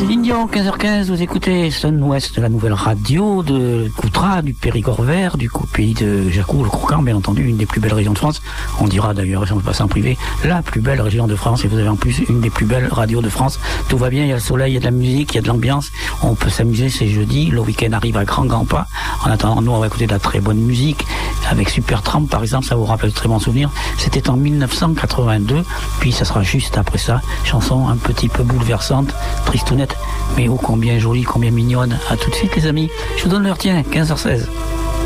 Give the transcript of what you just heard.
Céline Dion, 15h15, vous écoutez Sun West, la nouvelle radio de Coutras, du Périgord vert, du pays de Jacou, le Croquant, bien entendu, une des plus belles régions de France. On dira d'ailleurs, si on veut passer en privé, la plus belle région de France, et vous avez en plus une des plus belles radios de France. Tout va bien, il y a le soleil, il y a de la musique, il y a de l'ambiance, on peut s'amuser, c'est jeudi, le week-end arrive à grands pas. En attendant, nous, on va écouter de la très bonne musique, avec Supertramp, par exemple, ça vous rappelle de très bons souvenirs. C'était en 1982, puis ça sera juste après ça, chanson un petit peu bouleversante, tristounette, mais oh combien jolie, combien mignonne. À tout de suite les amis, je vous donne l'heure, tiens, 15h16.